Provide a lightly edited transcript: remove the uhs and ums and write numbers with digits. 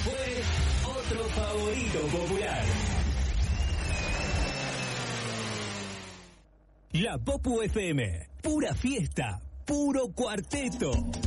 fue otro favorito popular. La Popu FM, pura fiesta, puro cuarteto.